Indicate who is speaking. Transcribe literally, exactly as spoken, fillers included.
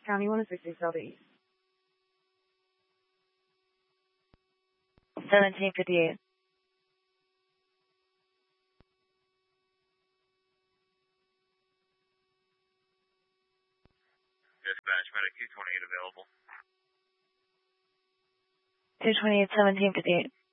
Speaker 1: County one oh six Southeast.
Speaker 2: seventeen fifty-eight.
Speaker 3: Dispatch, medic two twenty-eight available.
Speaker 2: two twenty-eight, seventeen fifty-eight.